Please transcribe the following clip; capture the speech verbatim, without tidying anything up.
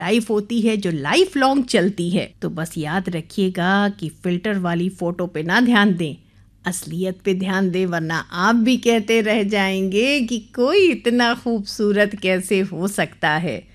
Life होती है जो लाइफ लॉन्ग चलती है। तो बस याद रखिएगा कि फिल्टर वाली फोटो पे ना ध्यान दें, असलियत पे ध्यान दें, वरना आप भी कहते रह जाएंगे कि कोई इतना खूबसूरत कैसे हो सकता है।